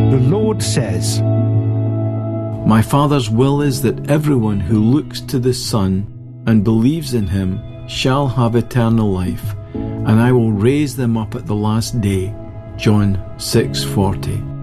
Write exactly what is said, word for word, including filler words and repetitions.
The Lord says, My Father's will is that everyone who looks to the Son and believes in him shall have eternal life, and I will raise them up at the last day. John six forty.